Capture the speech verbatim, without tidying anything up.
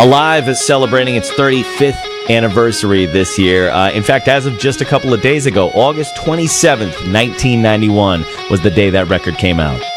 Alive is celebrating its thirty-fifth anniversary this year. Uh, in fact, as of just a couple of days ago, August twenty-seventh, nineteen ninety-one was the day that record came out.